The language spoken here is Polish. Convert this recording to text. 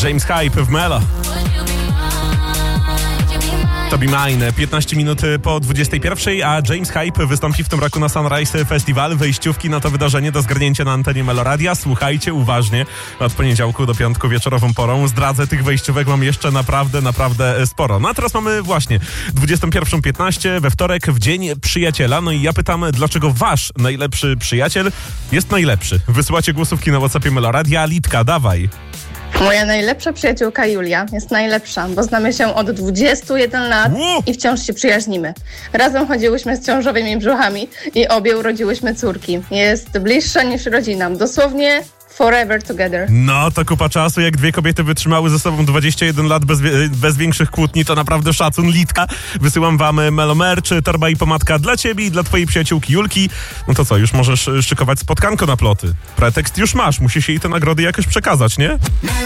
James Hype w Melo. To Be Mine, 15 minut po 21, a James Hype wystąpi w tym roku na Sunrise Festival. Wejściówki na to wydarzenie do zgarnięcia na antenie Meloradia. Słuchajcie uważnie, od poniedziałku do piątku wieczorową porą. Zdradzę, tych wejściówek mam jeszcze naprawdę sporo. No a teraz mamy właśnie 21:15 we wtorek, w Dzień Przyjaciela. No i ja pytam, dlaczego wasz najlepszy przyjaciel jest najlepszy? Wysyłacie głosówki na WhatsAppie Meloradia. Litka, dawaj. Moja najlepsza przyjaciółka Julia jest najlepsza, bo znamy się od 21 lat i wciąż się przyjaźnimy. Razem chodziłyśmy z ciążowymi brzuchami i obie urodziłyśmy córki. Jest bliższa niż rodzina. Dosłownie forever together. No, to kupa czasu. Jak dwie kobiety wytrzymały ze sobą 21 lat bez większych kłótni, to naprawdę szacun. Litka, wysyłam wam Melo Merch, torba i pomadka dla ciebie i dla twojej przyjaciółki Julki. No to co, już możesz szykować spotkanko na ploty. Pretekst już masz, musisz jej te nagrody jakoś przekazać, nie?